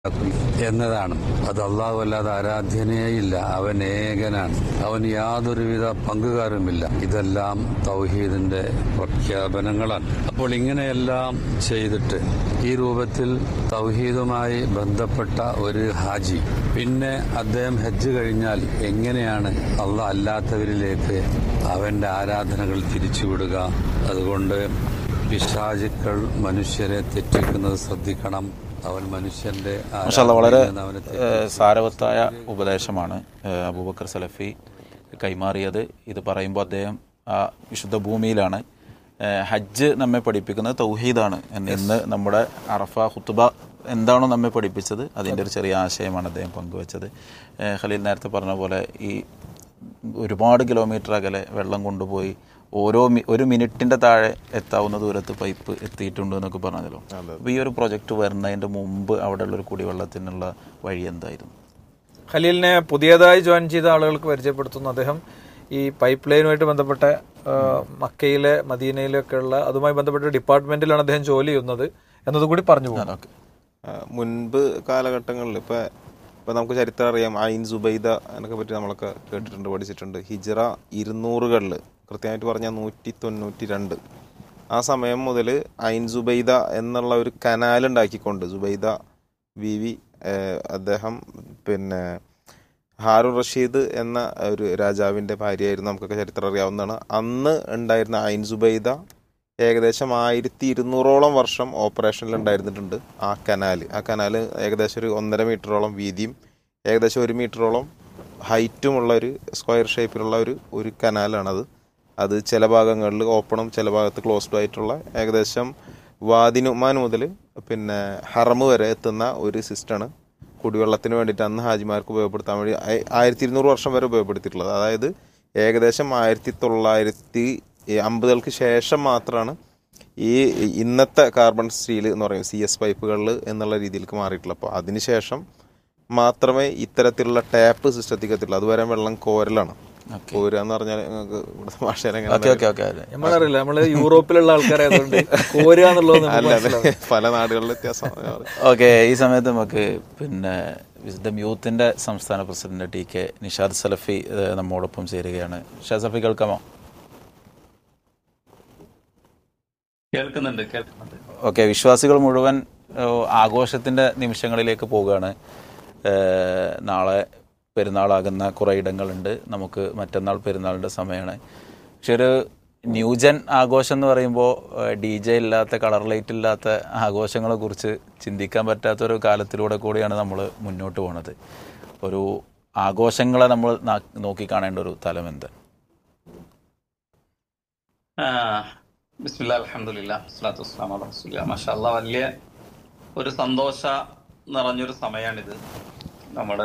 എന്നതാണ്. അത് അള്ളാഹു അല്ലാതെ ആരാധ്യനേയില്ല. അവൻ ഏകനാണ്. അവൻ യാതൊരുവിധ പങ്കുകാരുമില്ല. ഇതെല്ലാം തൗഹീദിന്റെ പ്രഖ്യാപനങ്ങളാണ്. അപ്പോൾ ഇങ്ങനെയെല്ലാം ചെയ്തിട്ട് ഈ രൂപത്തിൽ തൗഹീദുമായി ബന്ധപ്പെട്ട ഒരു ഹാജി പിന്നെ അദ്ദേഹം ഹജ്ജ് കഴിഞ്ഞാൽ എങ്ങനെയാണ് അള്ളാഹ് അല്ലാത്തവരിലേക്ക് അവന്റെ ആരാധനകൾ തിരിച്ചുവിടുക? അതുകൊണ്ട് പിശാചുക്കൾ മനുഷ്യരെ തെറ്റിക്കുന്നത് ശ്രദ്ധിക്കണം. അവൻ മനുഷ്യന്റെ വളരെ സാരവത്തായ ഉപദേശമാണ് അബൂബക്കർ സലഫി കൈമാറിയത്. ഇത് പറയുമ്പോൾ അദ്ദേഹം ആ വിശുദ്ധ ഭൂമിയിലാണ്. ഹജ്ജ് നമ്മെ പഠിപ്പിക്കുന്നത് തൗഹീദാണ്. ഇന്ന് നമ്മുടെ അറഫ ഖുത്ബ എന്താണോ നമ്മെ പഠിപ്പിച്ചത് അതിൻ്റെ ഒരു ചെറിയ ആശയമാണ് അദ്ദേഹം പങ്കുവച്ചത്. ഖലീൽ നേരത്തെ പറഞ്ഞ പോലെ ഈ ഒരുപാട് കിലോമീറ്റർ അകലെ വെള്ളം കൊണ്ടുപോയി ഒരു മിനിറ്റിന്റെ താഴെ എത്താവുന്ന ദൂരത്ത് പൈപ്പ് എത്തിയിട്ടുണ്ട് എന്നൊക്കെ പറഞ്ഞല്ലോ. അപ്പോൾ ഈ ഒരു പ്രൊജക്ട് വരുന്നതിന്റെ മുമ്പ് അവിടെയുള്ള ഒരു കുടിവെള്ളത്തിനുള്ള വഴി എന്തായിരുന്നു? ഖലീലിനെ പുതിയതായി ജോയിൻ ചെയ്ത ആളുകൾക്ക് പരിചയപ്പെടുത്തുന്നു. അദ്ദേഹം ഈ പൈപ്പ് ലൈനുമായിട്ട് ബന്ധപ്പെട്ട മക്കയിലെ മദീനയിലൊക്കെ ഉള്ള അതുമായി ബന്ധപ്പെട്ട ഡിപ്പാർട്ട്മെന്റിലാണ് അദ്ദേഹം ജോലി ചെയ്യുന്നത് എന്നതുകൂടി പറഞ്ഞു പോകും. മുൻപ് കാലഘട്ടങ്ങളിൽ ഇപ്പൊ നമുക്ക് ചരിത്രം അറിയാം. ഐൻ സുബൈദ എന്നൊക്കെ പറ്റി നമ്മളൊക്കെ കേട്ടിട്ടുണ്ട്, പഠിച്ചിട്ടുണ്ട്. ഹിജ്റ 200-കളിൽ, കൃത്യമായിട്ട് പറഞ്ഞാൽ 192 ആ സമയം മുതൽ ഐൻ സുബൈദ എന്നുള്ള ഒരു കനാൽ ഉണ്ടാക്കിക്കൊണ്ട് സുബൈദ ബീവി അദ്ദേഹം പിന്നെ ഹാറൂൺ റഷീദ് എന്ന ഒരു രാജാവിൻ്റെ ഭാര്യയായിരുന്നു. നമുക്കൊക്കെ ചരിത്രം അറിയാവുന്നതാണ്. അന്ന് ഉണ്ടായിരുന്ന ഐൻ സുബൈദ ഏകദേശം 1200ഓളം വർഷം ഓപ്പറേഷനിൽ ഉണ്ടായിരുന്നിട്ടുണ്ട്. ആ കനാൽ ഏകദേശം ഒരു 1.5 മീറ്ററോളം വീതിയും ഏകദേശം 1 മീറ്ററോളം ഹൈറ്റുമുള്ള ഒരു സ്ക്വയർ ഷേപ്പിലുള്ള ഒരു കനാലാണത്. അത് ചില ഭാഗങ്ങളിൽ ഓപ്പണും ചില ഭാഗത്ത് ക്ലോസ്ഡും ആയിട്ടുള്ള ഏകദേശം വാദി നുമാൻ മുതൽ പിന്നെ ഹറമ് വരെ എത്തുന്ന ഒരു സിസ്റ്റമാണ് കുടിവെള്ളത്തിന് വേണ്ടിയിട്ട് അന്ന് ഹാജിമാർക്ക് ഉപയോഗപ്പെടുത്താൻ വേണ്ടി 1200 വർഷം വരെ ഉപയോഗപ്പെടുത്തിയിട്ടുള്ളത്. അതായത് ഏകദേശം 1950-കൾക്ക് ശേഷം മാത്രമാണ് ഈ ഇന്നത്തെ കാർബൺ സ്റ്റീൽ എന്ന് പറയും CS പൈപ്പുകളിൽ എന്നുള്ള രീതിയിലേക്ക് മാറിയിട്ടുള്ളത്. അപ്പോൾ അതിനുശേഷം മാത്രമേ ഇത്തരത്തിലുള്ള ടാപ്പ് സിസ്റ്റത്തേക്ക് എത്തിയുള്ളൂ. അതുവരെ വെള്ളം കോരലാണ്. കോരുക എന്ന് പറഞ്ഞാൽ നമ്മളറിയില്ല, നമ്മള് യൂറോപ്പിലുള്ള ആൾക്കാരായതുകൊണ്ട് കോരുക എന്നുള്ളത് പല നാടുകളിൽ വ്യത്യാസം. ഓക്കെ, ഈ സമയത്ത് നമുക്ക് പിന്നെ വിസ്ഡം യൂത്തിന്റെ സംസ്ഥാന പ്രസിഡന്റ് TK നിഷാദ് സലഫി നമ്മോടൊപ്പം ചേരുകയാണ്. നിഷാദ് സലഫി കേൾക്കാമോ? കേൾക്കുന്നുണ്ട്. ഓക്കെ, വിശ്വാസികൾ മുഴുവൻ ആഘോഷത്തിന്റെ നിമിഷങ്ങളിലേക്ക് പോവുകയാണ്. നാളെ പെരുന്നാളാകുന്ന കുറേ ഇടങ്ങളുണ്ട്. നമുക്ക് മറ്റന്നാൾ പെരുന്നാളിൻ്റെ സമയമാണ്. പക്ഷെ ഒരു ന്യൂജൻ ആഘോഷം എന്ന് പറയുമ്പോൾ DJ ഇല്ലാത്ത, കളർ ലൈറ്റ് ഇല്ലാത്ത ആഘോഷങ്ങളെ കുറിച്ച് ചിന്തിക്കാൻ പറ്റാത്തൊരു കാലത്തിലൂടെ കൂടിയാണ് നമ്മൾ മുന്നോട്ട് പോകുന്നത്. ഒരു ആഘോഷങ്ങളെ നമ്മൾ നോക്കിക്കാണേണ്ട ഒരു തലം എന്ത്? ബിസ്മില്ലാ, അൽഹംദുലില്ലാ, സ്വലാത്തു വസ്സലാമു അലാ റസൂലില്ലാ. മാഷാ അല്ലാഹ്, വലിയ ഒരു സന്തോഷ നിറഞ്ഞൊരു സമയമാണിത്. നമ്മുടെ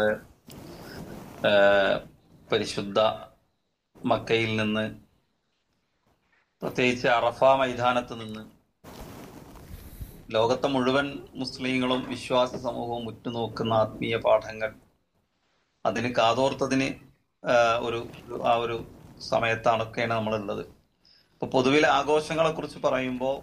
പരിശുദ്ധ മക്കയിൽ നിന്ന്, പ്രത്യേകിച്ച് അറഫ മൈതാനത്ത് നിന്ന് ലോകത്തെ മുഴുവൻ മുസ്ലിങ്ങളും വിശ്വാസ സമൂഹവും ഉറ്റുനോക്കുന്ന ആത്മീയ പാഠങ്ങൾ അതിന് കാതോർത്തതിന് ആ ഒരു സമയത്താണൊക്കെയാണ് നമ്മളുള്ളത്. ഇപ്പൊ പൊതുവിൽ ആഘോഷങ്ങളെ കുറിച്ച് പറയുമ്പോൾ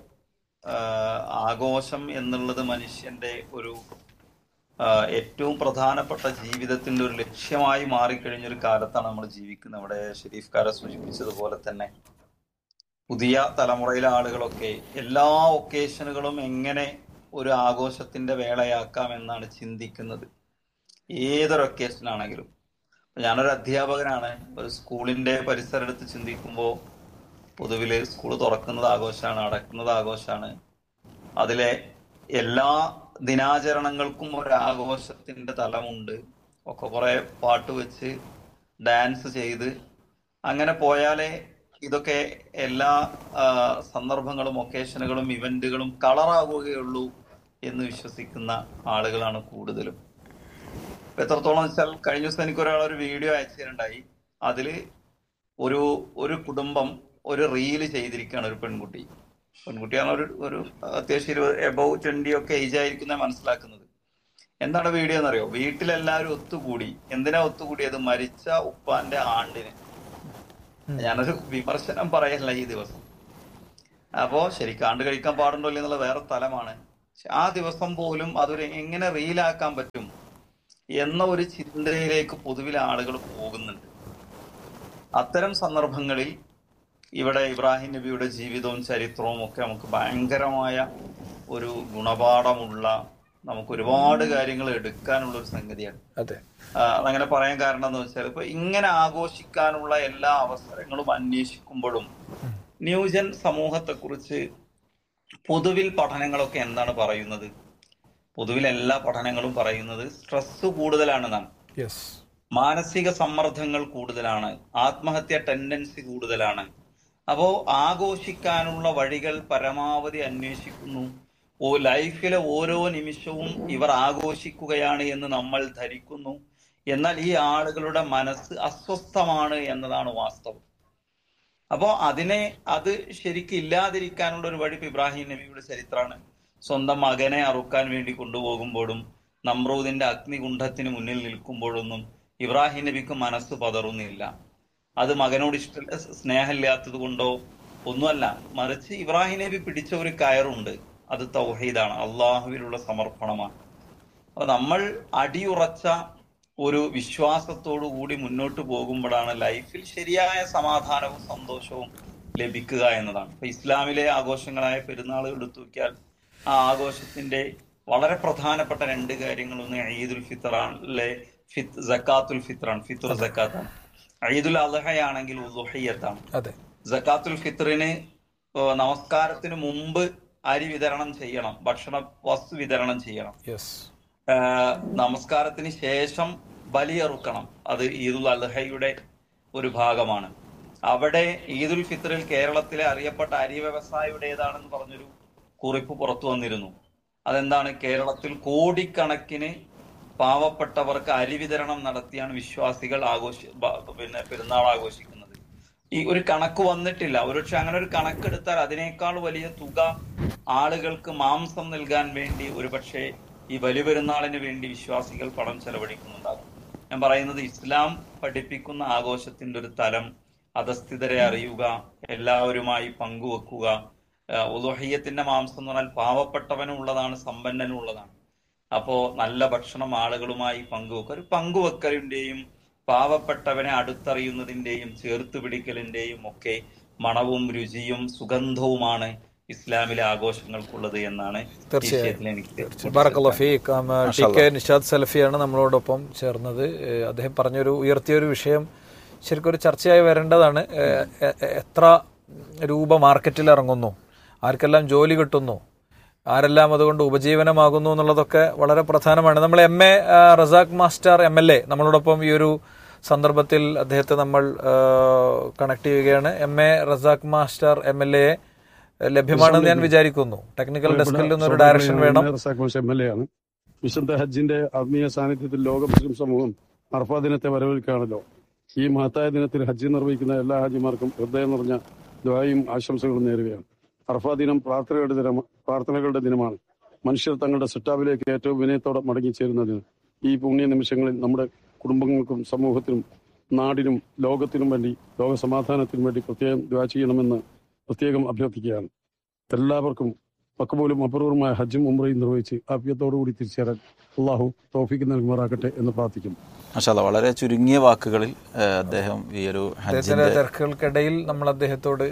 ആഘോഷം എന്നുള്ളത് മനുഷ്യന്റെ ഒരു ഏറ്റവും പ്രധാനപ്പെട്ട ജീവിതത്തിന്റെ ഒരു ലക്ഷ്യമായി മാറിക്കഴിഞ്ഞൊരു കാലത്താണ് നമ്മൾ ജീവിക്കുന്നത്. അവിടെ ഷെരീഫ് കാരെ സൂചിപ്പിച്ചതുപോലെ തന്നെ പുതിയ തലമുറയിലെ ആളുകളൊക്കെ എല്ലാ ഒക്കേഷനുകളും എങ്ങനെ ഒരു ആഘോഷത്തിന്റെ വേളയാക്കാം എന്നാണ് ചിന്തിക്കുന്നത്. ഏതൊരു ഒക്കേഷനാണെങ്കിലും. ഞാനൊരു അധ്യാപകനാണ്. ഒരു സ്കൂളിന്റെ പരിസരം എടുത്ത് ചിന്തിക്കുമ്പോൾ പൊതുവില് സ്കൂൾ തുറക്കുന്നത് ആഘോഷമാണ്, അടക്കുന്നത് ആഘോഷമാണ്. അതിലെ എല്ലാ ദിനാചരണങ്ങൾക്കും ഒരു ആഘോഷത്തിന്റെ തലമുണ്ട്. ഒക്കെ കുറെ പാട്ട് വെച്ച് ഡാൻസ് ചെയ്ത് അങ്ങനെ പോയാലേ ഇതൊക്കെ എല്ലാ സന്ദർഭങ്ങളും ഒക്കേഷനുകളും ഇവന്റുകളും കളറാകുകയുള്ളൂ എന്ന് വിശ്വസിക്കുന്ന ആളുകളാണ് കൂടുതലും. എത്രത്തോളം വെച്ചാൽ കഴിഞ്ഞ ദിവസം എനിക്കൊരാളൊരു വീഡിയോ അയച്ചു തരുന്നുണ്ടായി. അതില് ഒരു കുടുംബം ഒരു റീല് ചെയ്തിരിക്കുകയാണ്. ഒരു പെൺകുട്ടിയാണ്, ഒരു അത്യാവശ്യം എബവ് 20 ഒക്കെ ഏജ് ആയിരിക്കുന്ന മനസ്സിലാക്കുന്നത്. എന്താണ് വീഡിയോ എന്നറിയോ? വീട്ടിലെല്ലാവരും ഒത്തുകൂടി. എന്തിനാ ഒത്തുകൂടിയത്? മരിച്ച ഉപ്പാന്റെ ആണ്ടിന്. ഞാനൊരു വിമർശനം പറയല്ല ഈ ദിവസം. അപ്പോ ശരിക്കും ആണ്ട് കഴിക്കാൻ പാടുണ്ടോ എന്നുള്ള വേറെ തലമാണ്. ആ ദിവസം പോലും അതൊരു എങ്ങനെ റീലാക്കാൻ പറ്റും എന്ന ഒരു ചിന്തയിലേക്ക് പൊതുവിലെ ആളുകൾ പോകുന്നുണ്ട്. അത്തരം സന്ദർഭങ്ങളിൽ ഇവിടെ ഇബ്രാഹിം നബിയുടെ ജീവിതവും ചരിത്രവും ഒക്കെ നമുക്ക് ഭയങ്കരമായ ഒരു ഗുണപാഠമുള്ള, നമുക്ക് ഒരുപാട് കാര്യങ്ങൾ എടുക്കാനുള്ള ഒരു സംഗതിയാണ്. അതങ്ങനെ പറയാൻ കാരണം എന്ന് വെച്ചാൽ, ഇപ്പൊ ഇങ്ങനെ ആഘോഷിക്കാനുള്ള എല്ലാ അവസരങ്ങളും അന്വേഷിക്കുമ്പോഴും ന്യൂജൻ സമൂഹത്തെക്കുറിച്ച് പൊതുവിൽ പഠനങ്ങളൊക്കെ എന്താണ് പറയുന്നത്? പൊതുവിൽ എല്ലാ പഠനങ്ങളും പറയുന്നത് സ്ട്രെസ് കൂടുതലാണെന്നാണ്. മാനസിക സമ്മർദ്ദങ്ങൾ കൂടുതലാണ്, ആത്മഹത്യ ടെൻഡൻസി കൂടുതലാണ്. അപ്പോ ആഘോഷിക്കാനുള്ള വഴികൾ പരമാവധി അന്വേഷിക്കുന്നു. ലൈഫിലെ ഓരോ നിമിഷവും ഇവർ ആഘോഷിക്കുകയാണ് എന്ന് നമ്മൾ ധരിക്കുന്നു. എന്നാൽ ഈ ആളുകളുടെ മനസ്സ് അസ്വസ്ഥമാണ് എന്നതാണ് വാസ്തവം. അപ്പോ അത് ശരിക്കും ഇല്ലാതിരിക്കാനുള്ള ഒരു വഴി ഇബ്രാഹിം നബിയുടെ ചരിത്രമാണ്. സ്വന്തം മകനെ അറുക്കാൻ വേണ്ടി കൊണ്ടുപോകുമ്പോഴും നമ്രൂദിന്റെ അഗ്നികുണ്ഠത്തിന് മുന്നിൽ നിൽക്കുമ്പോഴൊന്നും ഇബ്രാഹിം നബിക്ക് മനസ്സ് പതറുന്നില്ല. അത് മകനോട് സ്നേഹമില്ലാത്തത് കൊണ്ടോ ഒന്നുമല്ല, മറിച്ച് ഇബ്രാഹിം നബി പിടിച്ച ഒരു കയറുണ്ട്, അത് തൗഹീദാണ്, അള്ളാഹുവിലുള്ള സമർപ്പണമാണ്. അപ്പൊ നമ്മൾ അടിയുറച്ച ഒരു വിശ്വാസത്തോടു കൂടി മുന്നോട്ട് പോകുമ്പോഴാണ് ലൈഫിൽ ശരിയായ സമാധാനവും സന്തോഷവും ലഭിക്കുക എന്നതാണ്. ഇപ്പൊ ഇസ്ലാമിലെ ആഘോഷങ്ങളായ പെരുന്നാളുകൾ എടുത്തു നോക്കിയാൽ ആ ആഘോഷത്തിന്റെ വളരെ പ്രധാനപ്പെട്ട 2 കാര്യങ്ങളൊന്ന് ഈദുൽ ഫിത്തറാണ്, സക്കാത്തുൽ ഫിത്റാണ്, ഫിത്ർ സക്കാത്താണ്. ഈദുൽ അദ്ഹയാണെങ്കിൽ ഉളുഹിയ്യത്താണ്. സക്കാത്തുൽ ഫിത്റിന് നമസ്കാരത്തിന് മുമ്പ് അരി വിതരണം ചെയ്യണം, ഭക്ഷണ വസ്തു വിതരണം ചെയ്യണം. നമസ്കാരത്തിന് ശേഷം ബലിയറുക്കണം, അത് ഈദുൽ അദ്ഹയുടെ ഒരു ഭാഗമാണ്. അവിടെ ഈദുൽ ഫിത്റിൽ കേരളത്തിലെ അറിയപ്പെട്ട അരി വ്യവസായിയുടേതാണെന്ന് പറഞ്ഞൊരു കുറിപ്പ് പുറത്തു വന്നിരുന്നു. അതെന്താണ്? കേരളത്തിൽ കോടിക്കണക്കിന് പാവപ്പെട്ടവർക്ക് അരി വിതരണം നടത്തിയാണ് വിശ്വാസികൾ പെരുന്നാൾ ആഘോഷിക്കുന്നത്. ഈ ഒരു കണക്ക് വന്നിട്ടില്ല. ഒരുപക്ഷെ അങ്ങനെ ഒരു കണക്കെടുത്താൽ അതിനേക്കാൾ വലിയ തുക ആളുകൾക്ക് മാംസം നൽകാൻ വേണ്ടി ഒരുപക്ഷെ ഈ വലിയ പെരുന്നാളിന് വേണ്ടി വിശ്വാസികൾ പണം ചെലവഴിക്കുന്നുണ്ടാകും. ഞാൻ പറയുന്നത്, ഇസ്ലാം പഠിപ്പിക്കുന്ന ആഘോഷത്തിന്റെ ഒരു തലം അധസ്ഥിതരെ അറിയുക, എല്ലാവരുമായി പങ്കുവെക്കുക. ഉളുഹിയ്യത്തിന്റെ മാംസം എന്ന് പറഞ്ഞാൽ പാവപ്പെട്ടവനും ഉള്ളതാണ്, സമ്പന്നനും ഉള്ളതാണ്. അപ്പോ നല്ല ഭക്ഷണം ആളുകളുമായി പങ്കുവെക്കുക. ഒരു പങ്കുവെക്കലിന്റെയും പാവപ്പെട്ടവനെ അടുത്തറിയുന്നതിന്റെയും ചേർത്ത് പിടിക്കലിന്റെയും ഒക്കെ മണവും രുചിയും സുഗന്ധവുമാണ് ഇസ്ലാമിലെ ആഘോഷങ്ങൾക്കുള്ളത് എന്നാണ് നിഷാദ് സലഫിയാണ് നമ്മളോടൊപ്പം ചേർന്നത്. അദ്ദേഹം ഉയർത്തിയൊരു വിഷയം ശരിക്കും ഒരു ചർച്ചയായി വരേണ്ടതാണ്. എത്ര രൂപ മാർക്കറ്റിൽ ഇറങ്ങുന്നു, ആർക്കെല്ലാം ജോലി കിട്ടുന്നു, ആരെല്ലാം അതുകൊണ്ട് ഉപജീവനമാകുന്നു എന്നുള്ളതൊക്കെ വളരെ പ്രധാനമാണ്. നമ്മൾ MA റസാഖ് മാസ്റ്റർ MLA നമ്മളോടൊപ്പം ഈ ഒരു സന്ദർഭത്തിൽ അദ്ദേഹത്തെ നമ്മൾ കണക്ട് ചെയ്യുകയാണ്. MA റസാഖ് മാസ്റ്റർ MLA ലഭ്യമാണെന്ന് ഞാൻ വിചാരിക്കുന്നു. ടെക്നിക്കൽ ഡെസ്കിൽ നിന്നൊരു ഡയറക്ഷൻ വേണം. MLA ആണ്. വിശുദ്ധ ഹജ്ജിന്റെ ആത്മീയ സാന്നിധ്യത്തിൽ ലോക മുസ്ലിം സമൂഹം അറഫാ ദിനത്തെ വരവേൽക്കുകയാണല്ലോ. ഈ മഹത്തായ ദിനത്തിൽ ഹജ്ജ് നിർവഹിക്കുന്ന എല്ലാ ഹാജിമാർക്കും ഹൃദയം നിറഞ്ഞ ദുആയും ആശംസകളും നേരുകയാണ്. അറഫാ ദിനം പ്രാർത്ഥനകളുടെ ദിനമാണ്. മനുഷ്യർ തങ്ങളുടെ സിട്ടാവിലേക്ക് ഏറ്റവും വിനയത്തോടെ മടങ്ങിച്ചേരുന്നതിന് ഈ പുണ്യ നിമിഷങ്ങളിൽ നമ്മുടെ കുടുംബങ്ങൾക്കും സമൂഹത്തിനും നാടിനും ലോകത്തിനും വേണ്ടി, ലോക സമാധാനത്തിനും വേണ്ടി പ്രത്യേകം ദുആ ചെയ്യണമെന്ന് പ്രത്യേകം അഭ്യർത്ഥിക്കുകയാണ്. എല്ലാവർക്കും മഖബൂലും അപൂർവമായ ഹജ്ജും ഉംറയും നിർവഹിച്ച് ആഫിയത്തോടുകൂടി തിരിച്ചേരാൻ അള്ളാഹു തൗഫീഖ് നൽകുമാറാകട്ടെ എന്ന് പ്രാർത്ഥിക്കുന്നു. മാഷാ അല്ലാഹ്, വളരെ ചുരുങ്ങിയ വാക്കുകളിൽ അദ്ദേഹം ഈ ഒരു ഹജ്ജിന്റെ തിരക്കുകൾക്കിടയിൽ നമ്മൾ അദ്ദേഹത്തോട്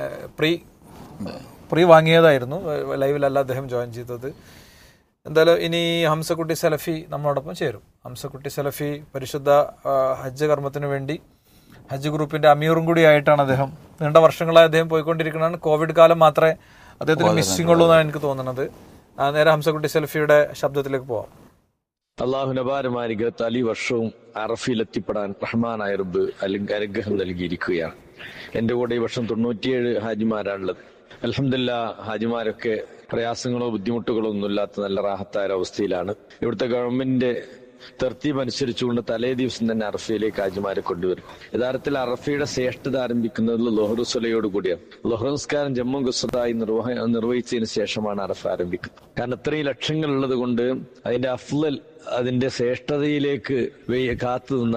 പ്രീ വാങ്ങിയതായിരുന്നു, ലൈവിലല്ല അദ്ദേഹം ജോയിൻ ചെയ്തത്. എന്തായാലും ഇനി ഹംസക്കുട്ടി സലഫി നമ്മളോടൊപ്പം ചേരും. ഹംസക്കുട്ടി സലഫി പരിശുദ്ധ ഹജ്ജ് കർമ്മത്തിന് വേണ്ടി ഹജ്ജ് ഗ്രൂപ്പിന്റെ അമീറും കൂടി ആയിട്ടാണ് അദ്ദേഹം. നീണ്ട വർഷങ്ങളായി അദ്ദേഹം പോയിക്കൊണ്ടിരിക്കുന്നതാണ്. കോവിഡ് കാലം മാത്രമേ അദ്ദേഹത്തിന് മിസ്സിംഗ് ഉള്ളൂ എന്നാണ് എനിക്ക് തോന്നുന്നത്. നേരെ ഹംസക്കുട്ടി സലഫിയുടെ ശബ്ദത്തിലേക്ക് പോവാം. അള്ളാഹുവിന്റെ അപാരമായ അനുഗ്രഹത്താൽ ഈ വർഷവും അറഫയിലെത്തിപ്പെടാൻ റഹ്മാനായ റബ്ബ് അനുഗ്രഹം നൽകിയിരിക്കുകയാണ്. എന്റെ കൂടെ ഈ വർഷം 97 ഹാജിമാരാണുള്ളത്. അൽഹംദുലില്ലാഹ്, ഹാജിമാരൊക്കെ പ്രയാസങ്ങളോ ബുദ്ധിമുട്ടുകളോ ഒന്നുമില്ലാത്ത നല്ല റാഹത്തായ അവസ്ഥയിലാണ്. ഇവിടുത്തെ ഗവൺമെന്റിന്റെ തർത്തീബ് അനുസരിച്ചുകൊണ്ട് തലേ ദിവസം തന്നെ അറഫയിലേക്ക് ഹാജിമാരെ കൊണ്ടുവരും. യഥാർത്ഥത്തിൽ അറഫയുടെ ശ്രേഷ്ഠത ആരംഭിക്കുന്നത് ലൊഹറുസ്വലയോട് കൂടിയാണ്. ലൊഹറുസ്കാരം ജമ്മു ഗുസ്സത്തായി നിർവഹിച്ചതിന് ശേഷമാണ് അറഫ ആരംഭിക്കുന്നത്. കാരണം ഇത്രയും ലക്ഷങ്ങൾ ഉള്ളത് കൊണ്ട് അതിന്റെ അഫ്ളൽ, അതിന്റെ ശ്രേഷ്ഠതയിലേക്ക് കാത്തു നിന്നാൽ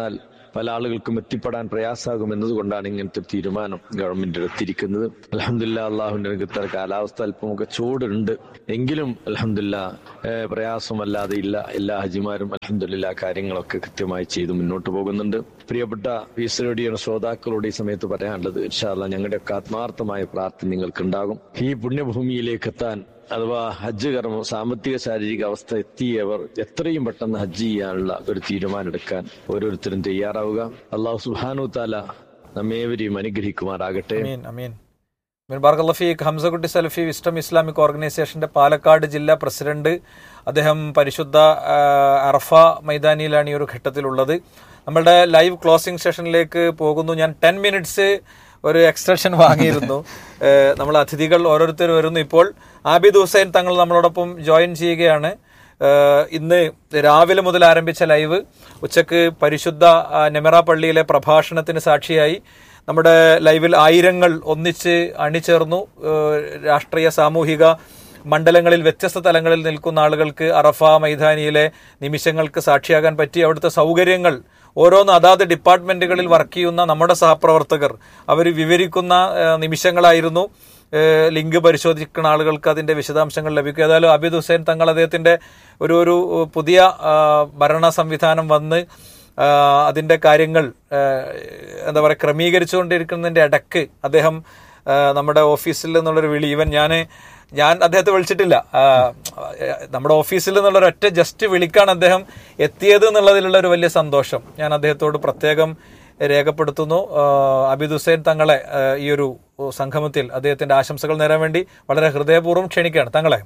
പല ആളുകൾക്കും എത്തിപ്പെടാൻ പ്രയാസമാകും എന്നതുകൊണ്ടാണ് ഇങ്ങനത്തെ തീരുമാനം ഗവൺമെന്റ് എടുത്തിരിക്കുന്നത്. അൽഹംദുലില്ലാ, അള്ളാഹുവിന്റെ അനുഗ്രഹത്താൽ കാലാവസ്ഥ അല്പമൊക്കെ ചൂടുണ്ട്. എങ്കിലും അൽഹംദുലില്ലാ പ്രയാസമല്ലാതെ ഇല്ല. എല്ലാ ഹജിമാരും അൽഹംദുലില്ലാ കാര്യങ്ങളൊക്കെ കൃത്യമായി ചെയ്ത് മുന്നോട്ട് പോകുന്നുണ്ട്. പ്രിയപ്പെട്ട പീസ് റേഡിയോ ശ്രോതാക്കളോട് ഈ സമയത്ത് പറയാനുള്ളത്, ഇൻഷാ അല്ലാഹ് ഞങ്ങളുടെയൊക്കെ ആത്മാർത്ഥമായ പ്രാർത്ഥന നിങ്ങൾക്കുണ്ടാകും. ഈ പുണ്യഭൂമിയിലേക്ക് എത്താൻ അഥവാ ഹജ്ജ് കർമ്മം സാമ്പത്തിക ശാരീരിക അവസ്ഥ എത്തിയവർ എത്രയും പെട്ടെന്ന് ഹജ്ജ് ചെയ്യാനുള്ള ഒരു തീരുമാനം എടുക്കാൻ ഓരോരുത്തരും തയ്യാറാവുക. അല്ലാഹു സുബ്ഹാനഹു തആല നമ്മേവരെയും അനുഗ്രഹിക്കുമാറാകട്ടെ. അമീൻ അമീൻ. ബാറക്കല്ലാഹു ഫീക്. ഹംസകുട്ടി സലഫി വിസ്ഡം ഇസ്ലാമിക് ഓർഗനൈസേഷന്റെ പാലക്കാട് ജില്ലാ പ്രസിഡന്റ്. അദ്ദേഹം പരിശുദ്ധ അറഫ മൈതാനിയിലാണ് ഈ ഒരു ഘട്ടത്തിലുള്ളത്. നമ്മളുടെ ലൈവ് ക്ലോസിംഗ് സെഷനിലേക്ക് പോകുന്നു. ഞാൻ 10 മിനിറ്റ്സ് ഒരു എക്സ്റ്റൻഷൻ വാങ്ങിയിരുന്നു. നമ്മൾ അതിഥികൾ ഓരോരുത്തർ വരുന്നു. ഇപ്പോൾ ആബിദ് ഹുസൈൻ തങ്ങൾ നമ്മളോടൊപ്പം ജോയിൻ ചെയ്യുകയാണ്. ഇന്ന് രാവിലെ മുതൽ ആരംഭിച്ച ലൈവ് ഉച്ചക്ക് പരിശുദ്ധ നെമറ പള്ളിയിലെ പ്രഭാഷണത്തിന് സാക്ഷിയായി നമ്മുടെ ലൈവിൽ ആയിരങ്ങൾ ഒന്നിച്ച് അണിചേർന്നു. രാഷ്ട്രീയ സാമൂഹിക മണ്ഡലങ്ങളിൽ വ്യത്യസ്ത തലങ്ങളിൽ നിൽക്കുന്ന ആളുകൾക്ക് അറഫ മൈതാനിയിലെ നിമിഷങ്ങൾക്ക് സാക്ഷിയാകാൻ പറ്റി. അവിടുത്തെ സൗകര്യങ്ങൾ ഓരോന്ന് അതാത് ഡിപ്പാർട്ട്മെന്റുകളിൽ വർക്ക് ചെയ്യുന്ന നമ്മുടെ സഹപ്രവർത്തകർ അവർ വിവരിക്കുന്ന നിമിഷങ്ങളായിരുന്നു. ലിങ്ക് പരിശോധിക്കുന്ന ആളുകൾക്ക് അതിന്റെ വിശദാംശങ്ങൾ ലഭിക്കും. ഏതായാലും ആബിദ് ഹുസൈൻ തങ്ങൾ അദ്ദേഹത്തിന്റെ ഒരു പുതിയ ഭരണ സംവിധാനം വന്ന് അതിന്റെ കാര്യങ്ങൾ എന്താ പറയുക ക്രമീകരിച്ചുകൊണ്ടിരിക്കുന്നതിന്റെ ഇടക്ക് അദ്ദേഹം നമ്മുടെ ഓഫീസിൽ നിന്നുള്ളൊരു വിളി, ഈവൻ ഞാൻ അദ്ദേഹത്തെ വിളിച്ചിട്ടില്ല, നമ്മുടെ ഓഫീസിൽ നിന്നുള്ളൊരു ഒറ്റ ജസ്റ്റ് വിളിക്കാണ് അദ്ദേഹം എത്തിയത് എന്നുള്ളതിലുള്ള ഒരു വലിയ സന്തോഷം ഞാൻ അദ്ദേഹത്തോട് പ്രത്യേകം രേഖപ്പെടുത്തുന്നു. ആബിദ് ഹുസൈൻ തങ്ങളെ ഈ ഒരു സംഗമത്തിൽ അദ്ദേഹത്തിന്റെ ആശംസകൾ നേരാൻ വേണ്ടി വളരെ ഹൃദയപൂർവ്വം ക്ഷണിക്കുകയാണ് തങ്ങളെ.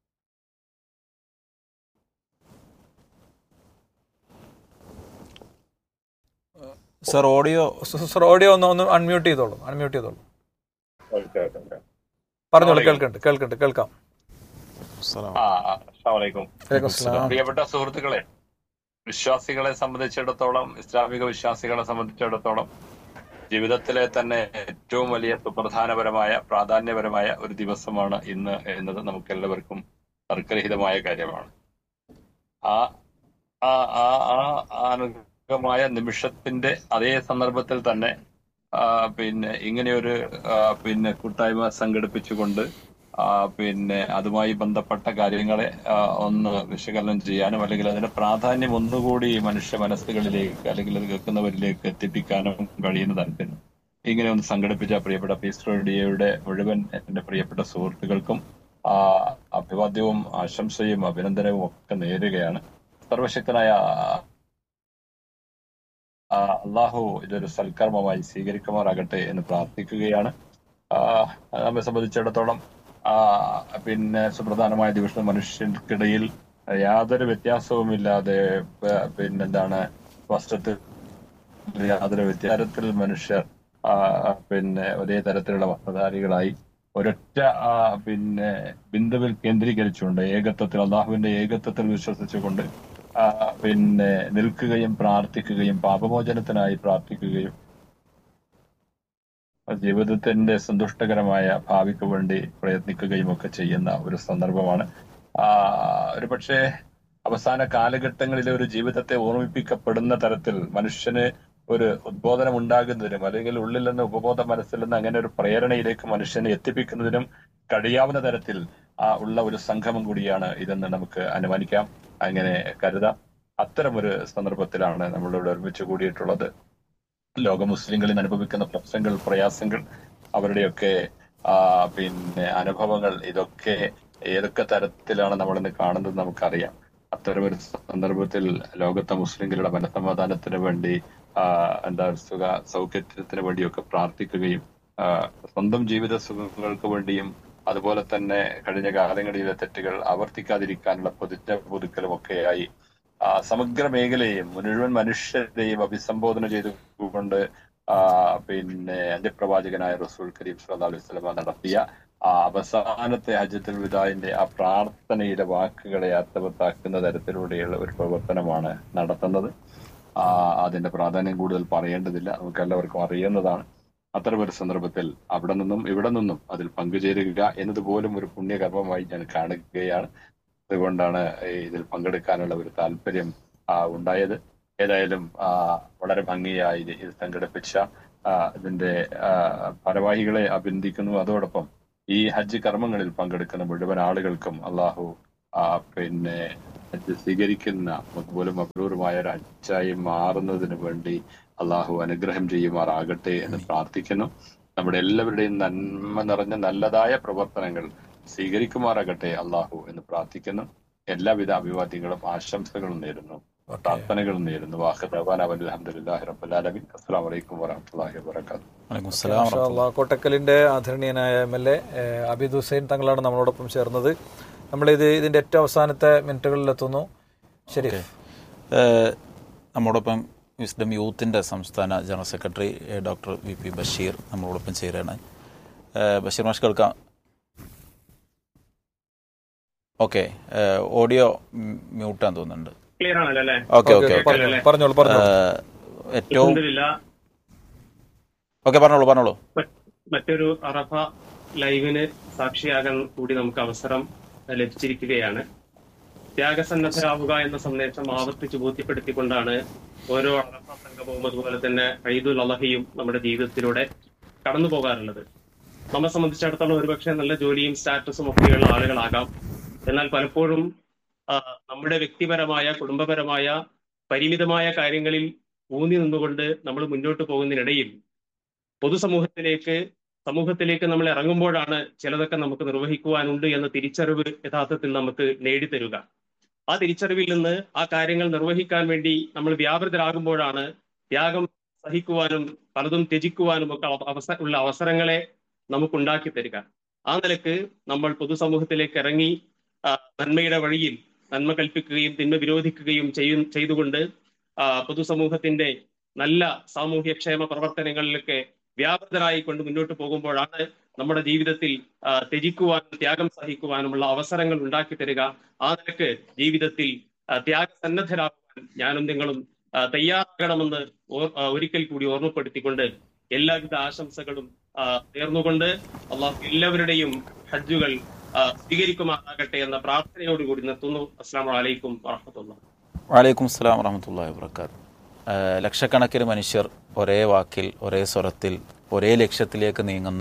സർ ഓഡിയോ ഒന്ന് അൺമ്യൂട്ട് ചെയ്തോളൂ. പറഞ്ഞോളൂ. കേൾക്കാം. പ്രിയപ്പെട്ട സുഹൃത്തുക്കളെ, വിശ്വാസികളെ സംബന്ധിച്ചിടത്തോളം, ഇസ്ലാമിക വിശ്വാസികളെ സംബന്ധിച്ചിടത്തോളം ജീവിതത്തിലെ തന്നെ ഏറ്റവും വലിയ സുപ്രധാനപരമായ പ്രാധാന്യപരമായ ഒരു ദിവസമാണ് ഇന്ന് എന്നത് നമുക്ക് എല്ലാവർക്കും തർക്കരഹിതമായ കാര്യമാണ്. മായ നിമിഷത്തിന്റെ അതേ സന്ദർഭത്തിൽ തന്നെ ഇങ്ങനെയൊരു കൂട്ടായ്മ സംഘടിപ്പിച്ചുകൊണ്ട് അതുമായി ബന്ധപ്പെട്ട കാര്യങ്ങളെ ഒന്ന് വിശകലനം ചെയ്യാനും അല്ലെങ്കിൽ അതിന്റെ പ്രാധാന്യം ഒന്നുകൂടി മനുഷ്യ മനസ്സുകളിലേക്ക് അല്ലെങ്കിൽ അത് കേൾക്കുന്നവരിലേക്ക് എത്തിപ്പിക്കാനും കഴിയുന്ന തരത്തിൽ ഇങ്ങനെ ഒന്ന് സംഘടിപ്പിച്ച പ്രിയപ്പെട്ട പീസ് റേഡിയോയുടെ മുഴുവൻ എന്റെ പ്രിയപ്പെട്ട സുഹൃത്തുക്കൾക്കും അഭിവാദ്യവും ആശംസയും അഭിനന്ദനവും ഒക്കെ നേരുകയാണ്. സർവശക്തനായ അള്ളാഹു ഇതൊരു സൽക്കർമ്മമായി സ്വീകരിക്കുമാറാകട്ടെ എന്ന് പ്രാർത്ഥിക്കുകയാണ്. നമ്മെ സംബന്ധിച്ചിടത്തോളം സുപ്രധാനമായ ദിവസം മനുഷ്യർക്കിടയിൽ യാതൊരു വ്യത്യാസവുമില്ലാതെ വസ്ത്രത്തിൽ യാതൊരു വ്യത്യാസത്തിൽ മനുഷ്യർ ഒരേ തരത്തിലുള്ള വസ്ത്രധാരികളായി ഒരൊറ്റ ബിന്ദുവിൽ കേന്ദ്രീകരിച്ചുകൊണ്ട് ഏകത്വത്തിൽ അള്ളാഹുവിന്റെ ഏകത്വത്തിൽ വിശ്വസിച്ചുകൊണ്ട് നിൽക്കുകയും പ്രാർത്ഥിക്കുകയും പാപമോചനത്തിനായി പ്രാർത്ഥിക്കുകയും ജീവിതത്തിന്റെ സന്തുഷ്ടകരമായ ഭാവിക്ക് വേണ്ടി പ്രയത്നിക്കുകയും ഒക്കെ ചെയ്യുന്ന ഒരു സന്ദർഭമാണ്. ഒരു പക്ഷേ അവസാന കാലഘട്ടങ്ങളിലെ ഒരു ജീവിതത്തെ ഓർമ്മിപ്പിക്കപ്പെടുന്ന തരത്തിൽ മനുഷ്യന് ഒരു ഉദ്ബോധനം ഉണ്ടാകുന്നതിനും അല്ലെങ്കിൽ ഉള്ളിൽ നിന്ന് ഉപബോധ മനസ്സിൽ നിന്ന് അങ്ങനെ ഒരു പ്രേരണയിലേക്ക് മനുഷ്യനെ എത്തിപ്പിക്കുന്നതിനും കഴിയാവുന്ന തരത്തിൽ ഉള്ള ഒരു സംഗമം കൂടിയാണ് ഇതെന്ന് നമുക്ക് അനുമാനിക്കാം, അങ്ങനെ കരുതാം. അത്തരമൊരു സന്ദർഭത്തിലാണ് നമ്മളിവിടെ ഒരുമിച്ച് കൂടിയിട്ടുള്ളത്. ലോക മുസ്ലിങ്ങളിൽ അനുഭവിക്കുന്ന പ്രശ്നങ്ങൾ, പ്രയാസങ്ങൾ, അവരുടെയൊക്കെ അനുഭവങ്ങൾ, ഇതൊക്കെ ഏതൊക്കെ തരത്തിലാണ് നമ്മളിന്ന് കാണുന്നത് നമുക്കറിയാം. അത്തരമൊരു സന്ദർഭത്തിൽ ലോകത്തെ മുസ്ലിങ്ങളുടെ മനസമാധാനത്തിന് വേണ്ടി സുഖ സൗകര്യത്തിന് വേണ്ടിയൊക്കെ പ്രാർത്ഥിക്കുകയും സ്വന്തം ജീവിത സുഖങ്ങൾക്ക് വേണ്ടിയും അതുപോലെ തന്നെ കഴിഞ്ഞ കാലങ്ങളിലെ തെറ്റുകൾ ആവർത്തിക്കാതിരിക്കാനുള്ള പ്രതിജ്ഞ പുതുക്കലും ഒക്കെയായി സമഗ്ര മേഖലയെയും മുഴുവൻ മനുഷ്യരെയും അഭിസംബോധന ചെയ്തുകൊണ്ട് അന്ത്യപ്രവാചകനായ റസൂൽ കരീം സല്ലല്ലാഹു അലൈഹി വസല്ലം നടത്തിയ അവസാനത്തെ ഹജ്ജത്തുൽ വിദാഇന്റെ ആ പ്രാർത്ഥനയിലെ വാക്കുകളെ അർത്ഥവത്താക്കുന്ന തരത്തിലൂടെയുള്ള ഒരു പ്രവർത്തനമാണ് നടത്തുന്നത്. അതിന്റെ പ്രാധാന്യം കൂടുതൽ പറയേണ്ടതില്ല, നമുക്ക് എല്ലാവർക്കും അറിയുന്നതാണ്. അത്തരമൊരു സന്ദർഭത്തിൽ അവിടെ നിന്നും ഇവിടെ നിന്നും അതിൽ പങ്കുചേരുക എന്നതുപോലും ഒരു പുണ്യകർമ്മമായി ഞാൻ കാണുകയാണ്. അതുകൊണ്ടാണ് ഇതിൽ പങ്കെടുക്കാനുള്ള ഒരു താല്പര്യം ഉണ്ടായത്. ഏതായാലും വളരെ ഭംഗിയായി ഇത് സംഘടിപ്പിച്ച ഇതിന്റെ ഭാരവാഹികളെ അഭിനന്ദിക്കുന്നു. അതോടൊപ്പം ഈ ഹജ്ജ് കർമ്മങ്ങളിൽ പങ്കെടുക്കുന്ന മുഴുവൻ ആളുകൾക്കും അള്ളാഹു പിന്നെ ഹജ്ജ് സ്വീകരിക്കുന്ന മഖ്ബൂലും മബ്രൂറുമായ ഒരു ഹജ്ജായി മാറുന്നതിന് വേണ്ടി അള്ളാഹു അനുഗ്രഹം ചെയ്യുമാറാകട്ടെ എന്ന് പ്രാർത്ഥിക്കുന്നു. നമ്മുടെ എല്ലാവരുടെയും നന്മ നിറഞ്ഞ നല്ലതായ പ്രവർത്തനങ്ങൾ സ്വീകരിക്കുമാറാകട്ടെ അള്ളാഹു എന്ന് പ്രാർത്ഥിക്കുന്നു. എല്ലാവിധ അഭിവാദ്യങ്ങളും ആശംസകളും നേരുന്നു, പ്രാർത്ഥനകളും നേരുന്നു. അസ്സലാമു അലൈക്കും വറഹ്മത്തുള്ളാഹി വബറകാതുഹു. കോട്ടക്കലിന്റെ ആദരണീയനായ MLA അബീദ് ഹുസൈൻ തങ്ങളാണ് നമ്മളോടൊപ്പം ചേർന്നത്. ഇതിന്റെ ഏറ്റവും അവസാനത്തെ മിനിറ്റുകളിലെത്തുന്നു. ശരി, നമ്മോടൊപ്പം വിസ്ഡം യൂത്തിന്റെ സംസ്ഥാന general secretary doctor VP Basheer നമ്മളോടൊപ്പം ചേരുകയാണ്. ബഷീർ മാഷ് കേൾക്കാം? ഓക്കെ, ഓഡിയോ മ്യൂട്ടാന്ന് തോന്നുന്നുണ്ട്. ഓക്കെ ഓക്കെ പറഞ്ഞോളൂ. ഏറ്റവും ഓക്കെ പറഞ്ഞോളൂ. മറ്റൊരു അറഫ ലൈവിന് സാക്ഷിയാകാൻ കൂടി നമുക്ക് അവസരം ലഭിച്ചിരിക്കുകയാണ്. ത്യാഗസന്നദ്ധരാവുക എന്ന സന്ദേശം ആവർത്തിച്ച് ബോധ്യപ്പെടുത്തിക്കൊണ്ടാണ് ഓരോ അറഫ സംഗമവും അതുപോലെ തന്നെ ഈദുൽ അദ്ഹയും നമ്മുടെ ജീവിതത്തിലൂടെ കടന്നു പോകാറുള്ളത്. നമ്മെ സംബന്ധിച്ചിടത്തോളം ഒരുപക്ഷെ നല്ല ജോലിയും സ്റ്റാറ്റസും ഒക്കെയുള്ള ആളുകളാകാം. എന്നാൽ പലപ്പോഴും നമ്മുടെ വ്യക്തിപരമായ കുടുംബപരമായ പരിമിതമായ കാര്യങ്ങളിൽ ഊന്നി നിന്നുകൊണ്ട് നമ്മൾ മുന്നോട്ട് പോകുന്നതിനിടയിൽ സമൂഹത്തിലേക്ക് നമ്മൾ ഇറങ്ങുമ്പോഴാണ് ചിലതൊക്കെ നമുക്ക് നിർവഹിക്കുവാനുണ്ട് എന്ന തിരിച്ചറിവ് യഥാർത്ഥത്തിൽ നമുക്ക് നേടിത്തരുക. ആ തിരിച്ചറിവിൽ നിന്ന് ആ കാര്യങ്ങൾ നിർവഹിക്കാൻ വേണ്ടി നമ്മൾ വ്യാപൃതരാകുമ്പോഴാണ് ത്യാഗം സഹിക്കുവാനും പലതും ത്യജിക്കുവാനും ഒക്കെ ഉള്ള അവസരങ്ങളെ നമുക്കുണ്ടാക്കി തരിക. ആ നിലക്ക് നമ്മൾ പൊതുസമൂഹത്തിലേക്ക് ഇറങ്ങി നന്മയുടെ വഴിയിൽ നന്മ കൽപ്പിക്കുകയും തിന്മ വിരോധിക്കുകയും ചെയ്തുകൊണ്ട് പൊതുസമൂഹത്തിന്റെ നല്ല സാമൂഹ്യക്ഷേമ പ്രവർത്തനങ്ങളിലൊക്കെ വ്യാപൃതരായിക്കൊണ്ട് മുന്നോട്ട് പോകുമ്പോഴാണ് നമ്മുടെ ജീവിതത്തിൽ ത്യജിക്കുവാനും ത്യാഗം സഹിക്കുവാനുമുള്ള അവസരങ്ങൾ ഉണ്ടാക്കി തരിക. ആ നിലക്ക് ജീവിതത്തിൽ ത്യാഗസന്നദ്ധരാകുവാൻ ഞാനും നിങ്ങളും തയ്യാറാകണമെന്ന് ഒരിക്കൽ കൂടി ഓർമ്മപ്പെടുത്തിക്കൊണ്ട് എല്ലാവിധ ആശംസകളും നേർന്നുകൊണ്ട് അള്ളാഹു എല്ലാവരുടെയും ഹജ്ജുകൾ സ്വീകരിക്കുമാറാകട്ടെ എന്ന പ്രാർത്ഥനയോടുകൂടി നിർത്തുന്നു. അസ്സലാമു അലൈക്കും വറഹ്മത്തുള്ളാഹി. വഅലൈക്കും അസ്സലാം വറഹ്മത്തുള്ളാഹി വബറകാതുഹു. ലക്ഷക്കണക്കിന് മനുഷ്യർ ഒരേ വാക്കിൽ, ഒരേ സ്വരത്തിൽ, ഒരേ ലക്ഷ്യത്തിലേക്ക് നീങ്ങുന്ന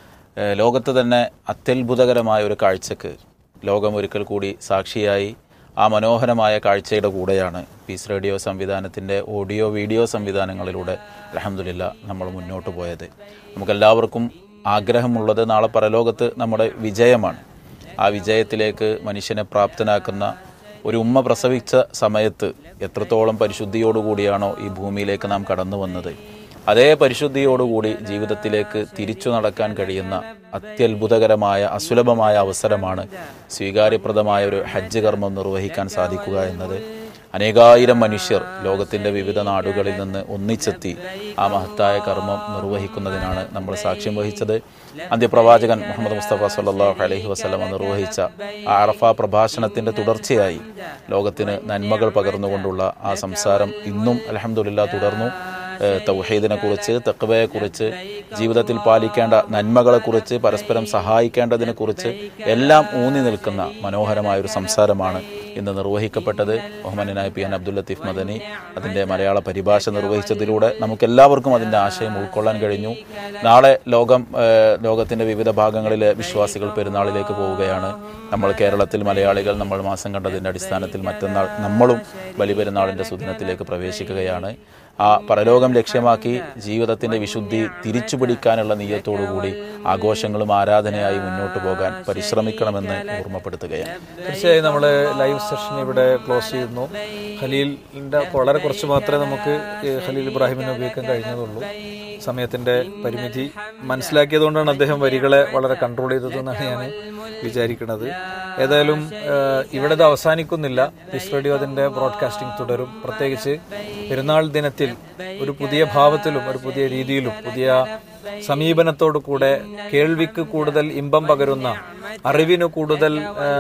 ലോകത്ത് തന്നെ അത്യത്ഭുതകരമായ ഒരു കാഴ്ചക്ക് ലോകം ഒരിക്കൽ കൂടി സാക്ഷിയായി. ആ മനോഹരമായ കാഴ്ചയുടെ കൂടെയാണ് പീസ് റേഡിയോ സംവിധാനത്തിൻ്റെ ഓഡിയോ വീഡിയോ സംവിധാനങ്ങളിലൂടെ അൽഹംദുലില്ലാഹ് നമ്മൾ മുന്നോട്ട് പോയത്. നമുക്കെല്ലാവർക്കും ആഗ്രഹമുള്ളത് നാളെ പരലോകത്ത് നമ്മുടെ വിജയമാണ്. ആ വിജയത്തിലേക്ക് മനുഷ്യനെ പ്രാപ്തനാക്കുന്ന ഒരു ഉമ്മ പ്രസവിച്ച സമയത്ത് എത്രത്തോളം പരിശുദ്ധിയോടുകൂടിയാണോ ഈ ഭൂമിയിലേക്ക് നാം കടന്നു വന്നത്, അതേ പരിശുദ്ധിയോടുകൂടി ജീവിതത്തിലേക്ക് തിരിച്ചു നടക്കാൻ കഴിയുന്ന അത്യത്ഭുതകരമായ അസുലഭമായ അവസരമാണ് സ്വീകാര്യപ്രദമായ ഒരു ഹജ്ജ് കർമ്മം നിർവഹിക്കാൻ സാധിക്കുക എന്നത്. അനേകായിരം മനുഷ്യർ ലോകത്തിൻ്റെ വിവിധ നാടുകളിൽ നിന്ന് ഒന്നിച്ചെത്തി ആ മഹത്തായ കർമ്മം നിർവഹിക്കുന്നതിനാണ് നമ്മൾ സാക്ഷ്യം വഹിച്ചത്. അന്ത്യപ്രവാചകൻ മുഹമ്മദ് മുസ്തഫ സല്ലല്ലാഹു അലൈഹി വസല്ലമ നിർവഹിച്ച ആ അറഫ പ്രഭാഷണത്തിൻ്റെ തുടർച്ചയായി ലോകത്തിന് നന്മകൾ പകർന്നുകൊണ്ടുള്ള ആ സംസാരം ഇന്നും അൽഹംദുലില്ലാഹ് തുടർന്നു. തൗഹീദിനെ കുറിച്ച്, തഖ്വയെക്കുറിച്ച്, ജീവിതത്തിൽ പാലിക്കേണ്ട നന്മകളെക്കുറിച്ച്, പരസ്പരം സഹായിക്കേണ്ടതിനെക്കുറിച്ച് എല്ലാം ഊന്നി നിൽക്കുന്ന മനോഹരമായൊരു സംസാരമാണ് ഇന്ന് നിർവഹിക്കപ്പെട്ടത്. ബഹുമാന്യനായ PN അബ്ദുൽ ലത്തീഫ് മദനി അതിൻ്റെ മലയാള പരിഭാഷ നിർവഹിച്ചതിലൂടെ നമുക്കെല്ലാവർക്കും അതിൻ്റെ ആശയം ഉൾക്കൊള്ളാൻ കഴിഞ്ഞു. നാളെ ലോകത്തിൻ്റെ വിവിധ ഭാഗങ്ങളിലെ വിശ്വാസികൾ പെരുന്നാളിലേക്ക് പോവുകയാണ്. നമ്മൾ കേരളത്തിൽ മലയാളികൾ നമ്മൾ മാസം കണ്ടതിൻ്റെ അടിസ്ഥാനത്തിൽ മറ്റന്നാൾ നമ്മളും ബലിപെരുന്നാളിൻ്റെ സുദിനത്തിലേക്ക് പ്രവേശിക്കുകയാണ്. ആ പരലോകം ലക്ഷ്യമാക്കി ജീവിതത്തിൻ്റെ വിശുദ്ധി തിരിച്ചു പിടിക്കാനുള്ള നീയത്തോടുകൂടി ആഘോഷങ്ങളും ആരാധനയായി മുന്നോട്ട് പോകാൻ പരിശ്രമിക്കണമെന്ന് ഓർമ്മപ്പെടുത്തുകയാണ്. തീർച്ചയായും നമ്മൾ ലൈവ് സെഷൻ ഇവിടെ ക്ലോസ് ചെയ്യുന്നു. ഖലീലിൻ്റെ വളരെ കുറച്ച് മാത്രമേ നമുക്ക് ഖലീൽ ഇബ്രാഹിമിനെ ഉപയോഗിക്കാൻ കഴിഞ്ഞതുള്ളൂ. സമയത്തിൻ്റെ പരിമിതി മനസ്സിലാക്കിയതുകൊണ്ടാണ് അദ്ദേഹം വരികളെ വളരെ കൺട്രോൾ ചെയ്തതെന്നാണ് ഞാൻ വിചാരിക്കുന്നത്. ഏതായാലും ഇവിടെ ഇത് അവസാനിക്കുന്നില്ല. പീസ് റേഡിയോ അതിൻ്റെ ബ്രോഡ്കാസ്റ്റിംഗ് തുടരും. പ്രത്യേകിച്ച് പെരുന്നാൾ ദിനത്തിൽ ഒരു പുതിയ ഭാവത്തിലും ഒരു പുതിയ രീതിയിലും പുതിയ സമീപനത്തോടു കൂടെ കേൾവിക്ക് കൂടുതൽ ഇമ്പം പകരുന്ന, അറിവിന് കൂടുതൽ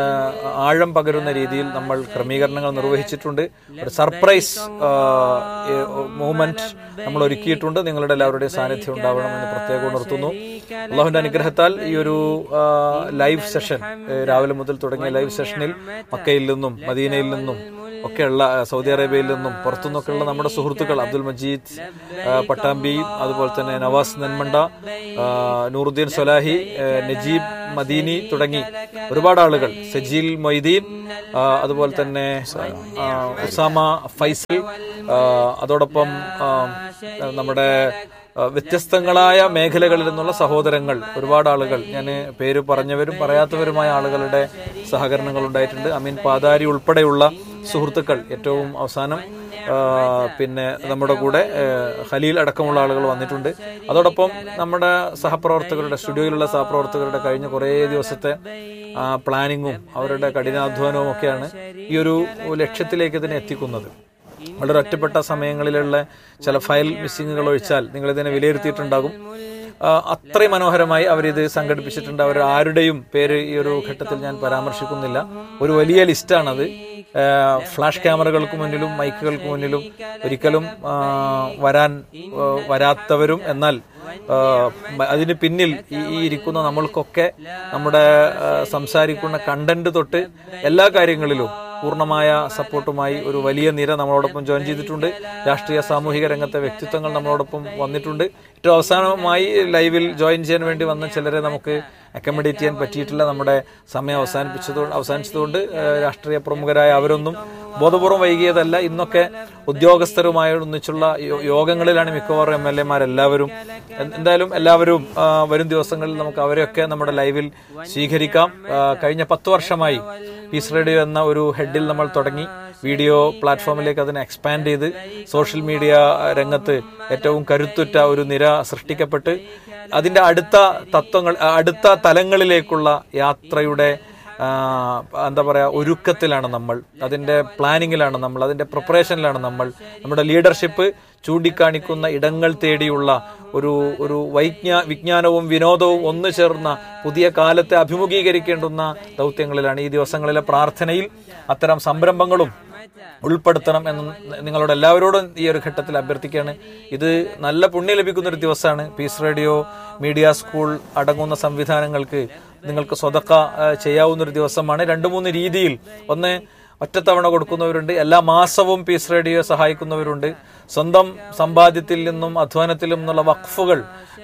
ആഴം പകരുന്ന രീതിയിൽ നമ്മൾ ക്രമീകരണങ്ങൾ നിർവഹിച്ചിട്ടുണ്ട്. ഒരു സർപ്രൈസ് മൂവ്മെന്റ് നമ്മൾ ഒരുക്കിയിട്ടുണ്ട്. നിങ്ങളുടെ എല്ലാവരുടെയും സാന്നിധ്യം ഉണ്ടാവണമെന്ന് പ്രത്യേകം ഉണർത്തുന്നു. അള്ളാഹുവിന്റെ അനുഗ്രഹത്താൽ ഈ ഒരു ലൈവ് സെഷൻ, രാവിലെ മുതൽ തുടങ്ങിയ ലൈവ് സെഷനിൽ മക്കയിൽ നിന്നും മദീനയിൽ നിന്നും ഒക്കെയുള്ള സൗദി അറേബ്യയിൽ നിന്നും പുറത്തുനിന്നൊക്കെയുള്ള നമ്മുടെ സുഹൃത്തുക്കൾ അബ്ദുൽ മജീദ് പട്ടാമ്പി, അതുപോലെ തന്നെ നവാസ് നെന്മണ്ട, നൂറുദ്ദീൻ സൊലാഹി, നജീബ് മദീനി തുടങ്ങി ഒരുപാട് ആളുകൾ, സജീൽ മൊയ്തീൻ, അതുപോലെ തന്നെ ഉസാമ ഫൈസൽ, അതോടൊപ്പം നമ്മുടെ വ്യത്യസ്തങ്ങളായ മേഖലകളിൽ നിന്നുള്ള സഹോദരങ്ങൾ, ഒരുപാട് ആളുകൾ, ഞാൻ പേര് പറഞ്ഞവരും പറയാത്തവരുമായ ആളുകളുടെ സഹകരണങ്ങൾ ഉണ്ടായിട്ടുണ്ട്. അമീൻ പാതാരി ഉൾപ്പെടെയുള്ള സുഹൃത്തുക്കൾ ഏറ്റവും അവസാനം പിന്നെ നമ്മുടെ കൂടെ ഖലീൽ അടക്കമുള്ള ആളുകൾ വന്നിട്ടുണ്ട്. അതോടൊപ്പം നമ്മുടെ സഹപ്രവർത്തകരുടെ, സ്റ്റുഡിയോയിലുള്ള സഹപ്രവർത്തകരുടെ കഴിഞ്ഞ കുറേ ദിവസത്തെ പ്ലാനിങ്ങും അവരുടെ കഠിനാധ്വാനവും ഒക്കെയാണ് ഈ ഒരു ലക്ഷ്യത്തിലേക്ക് ഇതിനെ എത്തിക്കുന്നത്. വളരെ ഒറ്റപ്പെട്ട സമയങ്ങളിലുള്ള ചില ഫയൽ മിസ്സിങ്ങുകൾ ഒഴിച്ചാൽ നിങ്ങളിതിനെ വിലയിരുത്തിയിട്ടുണ്ടാകും. അത്രയും മനോഹരമായി അവരിത് സംഘടിപ്പിച്ചിട്ടുണ്ട്. അവർ ആരുടെയും പേര് ഈ ഒരു ഘട്ടത്തിൽ ഞാൻ പരാമർശിക്കുന്നില്ല. ഒരു വലിയ ലിസ്റ്റാണത്. ഫ്ലാഷ് ക്യാമറകൾക്ക് മുന്നിലും മൈക്കുകൾക്ക് മുന്നിലും ഒരിക്കലും വരാത്തവരും, എന്നാൽ അതിന് പിന്നിൽ ഈ ഇരിക്കുന്ന നമ്മൾക്കൊക്കെ നമ്മുടെ സംസാരിക്കുന്ന കണ്ടന്റ് തൊട്ട് എല്ലാ കാര്യങ്ങളിലും പൂർണ്ണമായ സപ്പോർട്ടുമായി ഒരു വലിയ നിര നമ്മളോടൊപ്പം ജോയിൻ ചെയ്തിട്ടുണ്ട്. രാഷ്ട്രീയ സാമൂഹിക രംഗത്തെ വ്യക്തിത്വങ്ങൾ നമ്മളോടൊപ്പം വന്നിട്ടുണ്ട്. ഏറ്റവും അവസാനമായി ലൈവിൽ ജോയിൻ ചെയ്യാൻ വേണ്ടി വന്ന ചിലരെ നമുക്ക് അക്കോമഡേറ്റ് ചെയ്യാൻ പറ്റിയിട്ടില്ല. നമ്മുടെ സമയം അവസാനിച്ചതുകൊണ്ട് രാഷ്ട്രീയ പ്രമുഖരായ അവരൊന്നും ബോധപൂർവം വൈകിയതല്ല. ഇന്നൊക്കെ ഉദ്യോഗസ്ഥരുമായി ഒന്നിച്ചുള്ള യോഗങ്ങളിലാണ് മിക്കവാറും MLA-മാരെല്ലാവരും. എന്തായാലും എല്ലാവരും വരും ദിവസങ്ങളിൽ നമുക്ക് അവരെയൊക്കെ നമ്മുടെ ലൈവിൽ സ്വീകരിക്കാം. കഴിഞ്ഞ 10 വർഷമായി പീസ് റേഡിയോ എന്ന ഒരു ഹെഡിൽ നമ്മൾ തുടങ്ങി. വീഡിയോ പ്ലാറ്റ്ഫോമിലേക്ക് അതിനെ എക്സ്പാൻഡ് ചെയ്ത് സോഷ്യൽ മീഡിയ രംഗത്ത് ഏറ്റവും കരുത്തുറ്റ ഒരു നിര സൃഷ്ടിക്കപ്പെട്ട് അതിന്റെ അടുത്ത തലങ്ങളിലേക്കുള്ള യാത്രയുടെ എന്താ പറയുക ഒരുക്കത്തിലാണ് നമ്മൾ, അതിന്റെ പ്ലാനിങ്ങിലാണ് നമ്മൾ, അതിന്റെ പ്രിപ്പറേഷനിലാണ് നമ്മൾ. നമ്മുടെ ലീഡർഷിപ്പ് ചൂണ്ടിക്കാണിക്കുന്ന ഇടങ്ങൾ തേടിയുള്ള ഒരു വിജ്ഞാനവും വിനോദവും ഒന്നു ചേർന്ന പുതിയ കാലത്തെ അഭിമുഖീകരിക്കേണ്ടുന്ന ദൗത്യങ്ങളിലാണ്. ഈ ദിവസങ്ങളിലെ പ്രാർത്ഥനയിൽ അത്തരം സംരംഭങ്ങളും ഉൾപ്പെടുത്തണം എന്ന് നിങ്ങളോട് എല്ലാവരോടും ഈ ഒരു ഘട്ടത്തിൽ അഭ്യർത്ഥിക്കുകയാണ്. ഇത് നല്ല പുണ്യം ലഭിക്കുന്ന ഒരു ദിവസമാണ്. പീസ് റേഡിയോ മീഡിയ സ്കൂൾ അടങ്ങുന്ന സംവിധാനങ്ങൾക്ക് നിങ്ങൾക്ക് സ്വതക്ക ചെയ്യാവുന്നൊരു ദിവസമാണ്. 2-3 രീതിയിൽ. ഒന്ന്, ഒറ്റത്തവണ കൊടുക്കുന്നവരുണ്ട്. എല്ലാ മാസവും പീസ് റേഡിയോ സഹായിക്കുന്നവരുണ്ട്. സ്വന്തം സമ്പാദ്യത്തിൽ നിന്നും അധ്വാനത്തിലും നിന്നുള്ള വഖഫുകൾ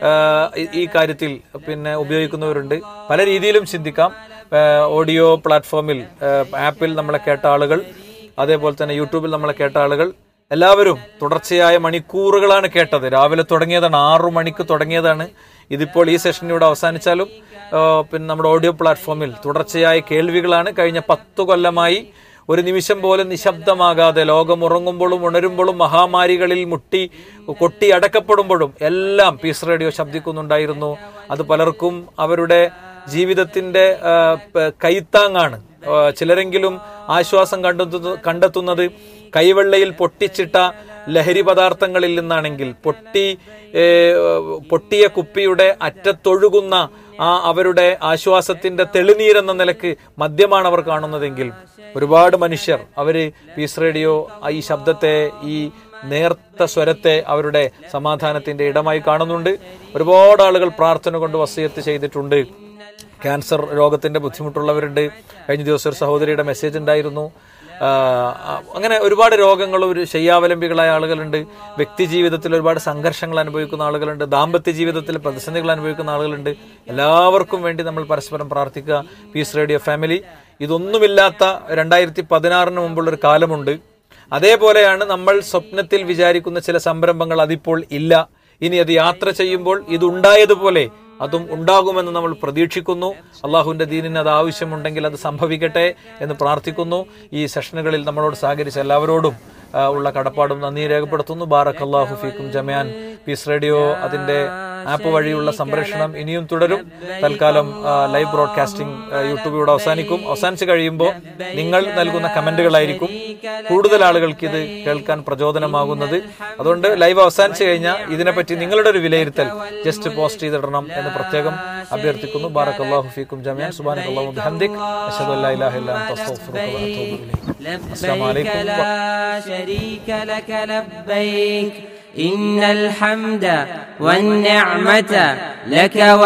ഈ കാര്യത്തിൽ പിന്നെ ഉപയോഗിക്കുന്നവരുണ്ട്. പല രീതിയിലും ചിന്തിക്കാം. ഓഡിയോ പ്ലാറ്റ്ഫോമിൽ, ആപ്പിൽ നമ്മളെ കേട്ട ആളുകൾ, അതേപോലെ തന്നെ യൂട്യൂബിൽ നമ്മളെ കേട്ട ആളുകൾ, എല്ലാവരും തുടർച്ചയായ മണിക്കൂറുകളാണ് കേട്ടത്. രാവിലെ തുടങ്ങിയതാണ്, 6 മണിക്ക് തുടങ്ങിയതാണ്. ഇതിപ്പോൾ ഈ സെഷൻ ഇവിടെ അവസാനിച്ചാലും പിന്നെ നമ്മുടെ ഓഡിയോ പ്ലാറ്റ്ഫോമിൽ തുടർച്ചയായ കേൾവികളാണ്. കഴിഞ്ഞ 10 കൊല്ലമായി ഒരു നിമിഷം പോലും നിശബ്ദമാകാതെ ലോകം ഉറങ്ങുമ്പോഴും ഉണരുമ്പോഴും മഹാമാരികളിൽ കൊട്ടി അടക്കപ്പെടുമ്പോഴും എല്ലാം പീസ് റേഡിയോ ശബ്ദിക്കുന്നുണ്ടായിരുന്നു. അത് പലർക്കും അവരുടെ ജീവിതത്തിന്റെ കൈത്താങ്ങാണ്. ചിലരെങ്കിലും ആശ്വാസം കണ്ടെത്തുന്നത് കൈവെള്ളയിൽ പൊട്ടിച്ചിട്ട ലഹരി പദാർത്ഥങ്ങളിൽ നിന്നാണെങ്കിൽ പൊട്ടിയ കുപ്പിയുടെ അറ്റത്തൊഴുകുന്ന അവരുടെ ആശ്വാസത്തിന്റെ തെളിനീരെന്ന നിലക്ക് മദ്യമാണ് അവർ കാണുന്നതെങ്കിൽ, ഒരുപാട് മനുഷ്യർ അവര് പീസ് റേഡിയോ ഈ ശബ്ദത്തെ, ഈ നേർത്ത സ്വരത്തെ അവരുടെ സമാധാനത്തിന്റെ ഇടമായി കാണുന്നുണ്ട്. ഒരുപാട് ആളുകൾ പ്രാർത്ഥന കൊണ്ട് വസിയത്ത് ചെയ്തിട്ടുണ്ട്. ക്യാൻസർ രോഗത്തിന്റെ ബുദ്ധിമുട്ടുള്ളവരുണ്ട്. കഴിഞ്ഞ ദിവസം ഒരു സഹോദരിയുടെ മെസ്സേജ് ഉണ്ടായിരുന്നു. അങ്ങനെ ഒരുപാട് രോഗങ്ങളും ഒരു ശയ്യാവലംബികളായ ആളുകളുണ്ട്. വ്യക്തി ജീവിതത്തിൽ ഒരുപാട് സംഘർഷങ്ങൾ അനുഭവിക്കുന്ന ആളുകളുണ്ട്. ദാമ്പത്യ ജീവിതത്തിൽ പ്രതിസന്ധികൾ അനുഭവിക്കുന്ന ആളുകളുണ്ട്. എല്ലാവർക്കും വേണ്ടി നമ്മൾ പരസ്പരം പ്രാർത്ഥിക്കുക. Piece radio family, ഇതൊന്നുമില്ലാത്ത 2016 മുമ്പുള്ളൊരു കാലമുണ്ട്. അതേപോലെയാണ് നമ്മൾ സ്വപ്നത്തിൽ വിചാരിക്കുന്ന ചില സംരംഭങ്ങൾ അതിപ്പോൾ ഇല്ല. ഇനി അത് യാത്ര ചെയ്യുമ്പോൾ ഇതുണ്ടായതുപോലെ അതും ഉണ്ടാകുമെന്ന് നമ്മൾ പ്രതീക്ഷിക്കുന്നു. അള്ളാഹുവിന്റെ ദീനിന് അത് ആവശ്യമുണ്ടെങ്കിൽ അത് സംഭവിക്കട്ടെ എന്ന് പ്രാർത്ഥിക്കുന്നു. ഈ സെഷനുകളിൽ നമ്മളോട് സഹകരിച്ച എല്ലാവരോടും ഉള്ള കടപ്പാടും നന്ദി രേഖപ്പെടുത്തുന്നു. ബാറക്കല്ലാഹു ഫീക്കും ജമിയാൻ. പീസ് റേഡിയോ അതിന്റെ ആപ്പ് വഴിയുള്ള സംപ്രേഷണം ഇനിയും തുടരും. തൽക്കാലം ലൈവ് ബ്രോഡ്കാസ്റ്റിംഗ് യൂട്യൂബിലൂടെ അവസാനിച്ചു കഴിയുമ്പോൾ നിങ്ങൾ നൽകുന്ന കമന്റുകളായിരിക്കും കൂടുതൽ ആളുകൾക്ക് ഇത് കേൾക്കാൻ പ്രചോദനമാകുന്നത്. അതുകൊണ്ട് ലൈവ് അവസാനിച്ചു കഴിഞ്ഞാൽ ഇതിനെപ്പറ്റി നിങ്ങളുടെ ഒരു വിലയിരുത്തൽ ജസ്റ്റ് പോസ്റ്റ് ചെയ്തിടണം എന്ന് പ്രത്യേകം അഭ്യർത്ഥിക്കുന്നു. ബാറക്കല്ലാഹു ഫീക്കും ജമിയാൻ. സുബ്ഹാനക്കല്ലാഹു വബിഹംദിക്, അശ്ഹദു അല്ലാ ഇലാഹ ഇല്ലാ അൻത അസ്തഗ്ഫിറുക വ അത്തൂബു ഇലൈക്. അസ്സലാമു അലൈക്കും. إن الحمد والنعمة لك